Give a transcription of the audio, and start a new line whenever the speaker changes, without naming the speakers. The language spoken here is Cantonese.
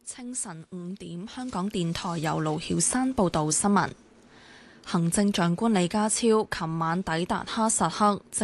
清晨5點，香港電台由盧曉山報道新聞。行政長官李家超琴晚抵達哈薩克。